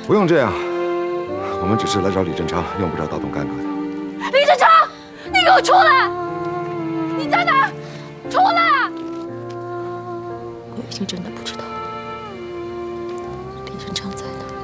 不用这样，我们只是来找李振昌，用不着大动干戈的。 李振昌，你给我出来！你在哪儿？出来！ 我已经真的不知道李振昌在哪儿。